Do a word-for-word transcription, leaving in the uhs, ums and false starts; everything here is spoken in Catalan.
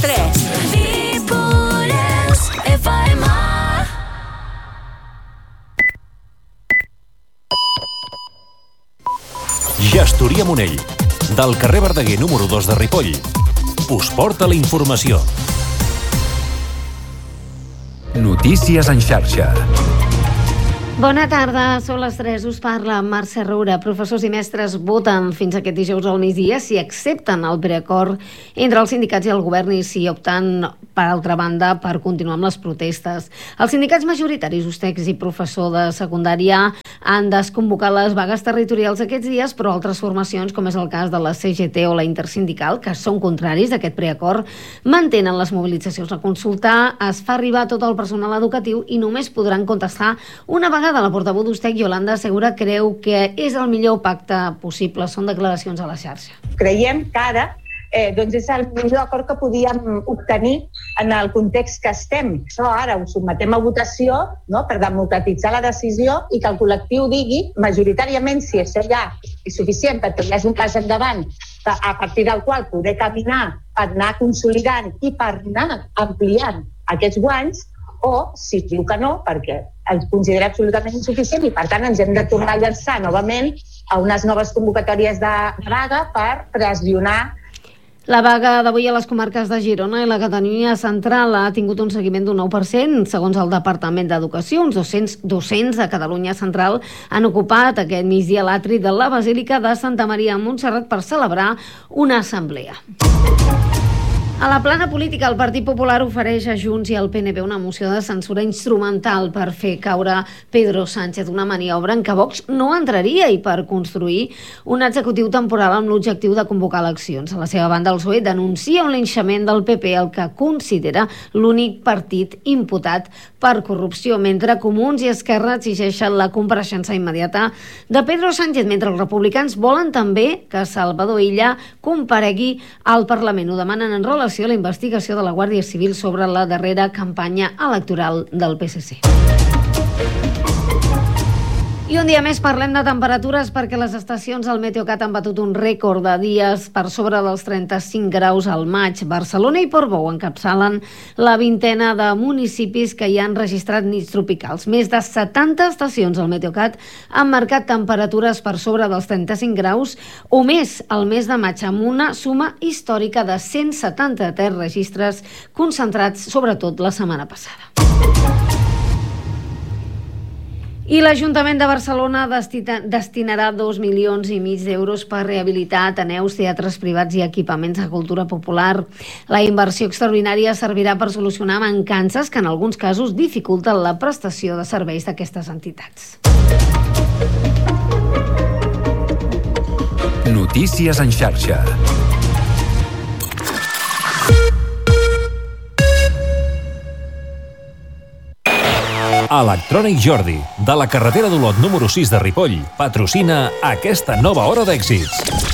tres. Ripollès F M. Gestoria Monell, del carrer Verdaguer número dos de Ripoll, us porta la informació. Notícies en xarxa. Bona tarda, són les tres, us parla Mercè Roura. Professors i mestres voten fins aquest dijous al migdia si accepten el preacord entre els sindicats i el govern i si opten, per altra banda, per continuar amb les protestes. Els sindicats majoritaris, U S T E Cs i professor de secundària, han desconvocat les vagues territorials aquests dies, però altres formacions, com és el cas de la C G T o la Intersindical, que són contraris a aquest preacord, mantenen les mobilitzacions. A consultar es fa arribar tot el personal educatiu i només podran contestar una vegada. La portaveu d'U S T E C, Yolanda Segura, creu que és el millor pacte possible. Són declaracions a la xarxa. Creiem que ara eh, doncs és el millor acord que podíem obtenir en el context que estem. Això ara ho sotmetem a votació, no?, per democratitzar la decisió i que el col·lectiu digui majoritàriament si això ja és suficient perquè ja és un pas endavant a partir del qual poder caminar per anar consolidant i per anar ampliant aquests guanys, o si diu que no, perquè els considera absolutament insuficient i per tant ens hem de tornar a llançar novament a unes noves convocatòries de vaga per pressionar. La vaga d'avui a les comarques de Girona i la Catalunya Central ha tingut un seguiment d'un nou per cent. Segons el Departament d'Educació, uns dos-cents docents a Catalunya Central han ocupat aquest migdia l'atri de la Basílica de Santa Maria a Montserrat per celebrar una assemblea. A la plana política, el Partit Popular ofereix a Junts i al P N B una moció de censura instrumental per fer caure Pedro Sánchez, una maniobra en què Vox no entraria i per construir un executiu temporal amb l'objectiu de convocar eleccions. A la seva banda, el P S O E denuncia un linxament del P P, el que considera l'únic partit imputat per corrupció, mentre Comuns i Esquerra exigeixen la compareixença immediata de Pedro Sánchez, mentre els republicans volen també que Salvador Illa comparegui al Parlament. Ho demanen en relació a la investigació de la Guàrdia Civil sobre la darrera campanya electoral del P S C. I un dia més parlem de temperatures perquè les estacions del Meteocat han batut un rècord de dies per sobre dels trenta-cinc graus al maig. Barcelona i Portbou encapçalen la vintena de municipis que hi han registrat nits tropicals. Més de setanta estacions al Meteocat han marcat temperatures per sobre dels trenta-cinc graus o més al mes de maig, amb una suma històrica de cent setanta-tres registres concentrats sobretot la setmana passada. I l'Ajuntament de Barcelona destinarà dos milions i mig d'euros per rehabilitar ateneus, teatres privats i equipaments de cultura popular. La inversió extraordinària servirà per solucionar mancances que en alguns casos dificulten la prestació de serveis d'aquestes entitats. Notícies en xarxa. Electrònic Jordi, de la carretera d'Olot número sis de Ripoll, patrocina aquesta nova hora d'èxits.